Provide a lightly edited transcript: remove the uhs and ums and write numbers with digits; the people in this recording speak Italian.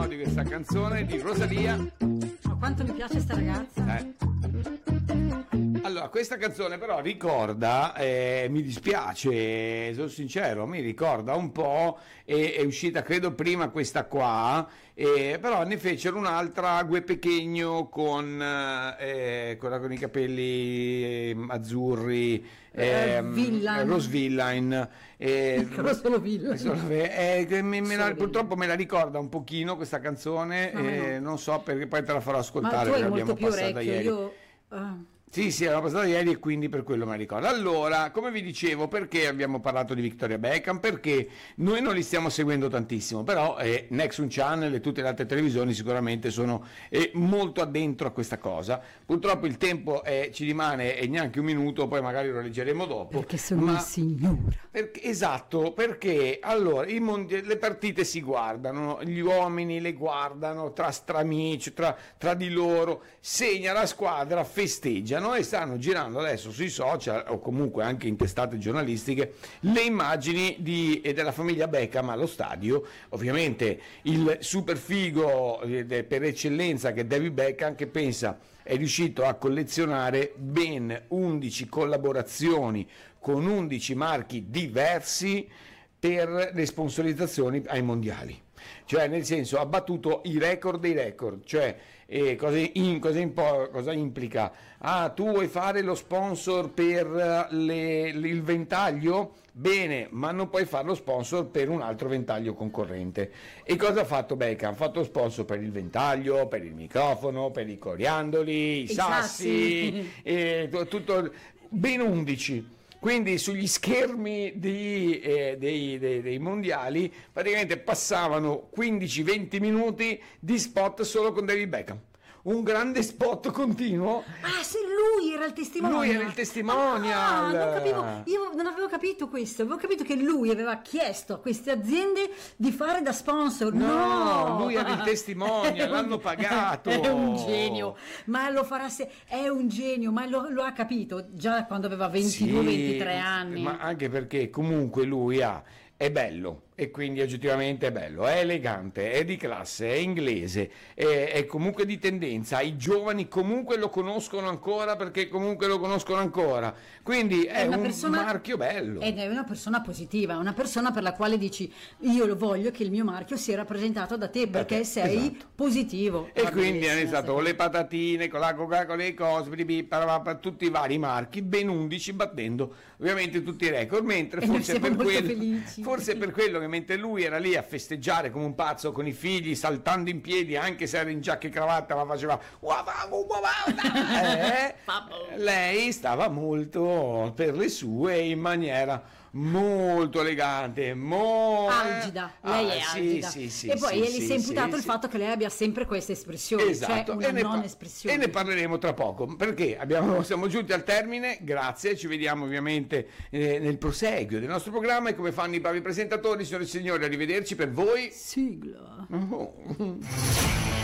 no, di questa canzone di Rosalia. Ma quanto mi piace sta ragazza. Allora, questa canzone però ricorda, mi dispiace, sono sincero, mi ricorda un po', è uscita credo prima questa qua, però ne fecero un'altra, Gue Pequeño, con quella con i capelli azzurri, Rose Villain. Solo Villain. Purtroppo me la ricorda un pochino questa canzone, non so perché poi te la farò ascoltare, ma tu hai l'abbiamo molto più passata orecchio, ieri. Sì, l'abbiamo passata ieri e quindi per quello me la ricordo. Allora, come vi dicevo, perché abbiamo parlato di Victoria Beckham? Perché noi non li stiamo seguendo tantissimo, però Nexum Channel e tutte le altre televisioni sicuramente sono molto addentro a questa cosa. Purtroppo il tempo ci rimane neanche un minuto, poi magari lo leggeremo dopo. Perché sono una signora. Esatto, perché allora le partite si guardano, gli uomini le guardano tra amici, tra di loro, segna la squadra, festeggiano e stanno girando adesso sui social o comunque anche in testate giornalistiche le immagini della famiglia Beckham allo stadio. Ovviamente il super figo per eccellenza che è David Beckham, che pensa è riuscito a collezionare ben 11 collaborazioni con 11 marchi diversi per le sponsorizzazioni ai mondiali. Cioè, nel senso, ha battuto i record dei record. Cioè, cosa implica? Tu vuoi fare lo sponsor per il ventaglio? Bene, ma non puoi fare lo sponsor per un altro ventaglio concorrente. E cosa ha fatto Beckham? Ha fatto sponsor per il ventaglio, per il microfono, per i coriandoli, i sassi. Tutto, ben 11. Quindi sugli schermi dei mondiali praticamente passavano 15-20 minuti di spot solo con David Beckham. Un grande spot continuo. Se lui era il testimonial. Lui era il testimonial. Non capivo, io non avevo capito questo. Avevo capito che lui aveva chiesto a queste aziende di fare da sponsor. No, lui era il testimonial, l'hanno pagato. È un genio, ma lo farà è un genio, ma lo ha capito già quando aveva 22-23 anni. Ma anche perché comunque lui è bello, e quindi oggettivamente è bello, è elegante, è di classe, è inglese, è comunque di tendenza, i giovani comunque lo conoscono ancora perché comunque lo conoscono ancora, quindi è un marchio bello. Ed è una persona positiva, una persona per la quale dici io lo voglio che il mio marchio sia rappresentato da te perché sei positivo. E quindi hanno iniziato con le patatine, con la Coca-Cola, le cose, tutti i vari marchi, ben 11 battendo ovviamente tutti i record, mentre forse per quello che mentre lui era lì a festeggiare come un pazzo con i figli, saltando in piedi anche se era in giacca e cravatta, ma faceva lei stava molto per le sue in maniera molto elegante, algida, lei è algida. Sì, e poi gli si è imputato il fatto che lei abbia sempre queste espressioni, cioè una non espressione. E ne parleremo tra poco, perché siamo giunti al termine. Grazie, ci vediamo ovviamente nel proseguio del nostro programma, e come fanno i bravi presentatori, signore e signori, arrivederci per voi. Sigla.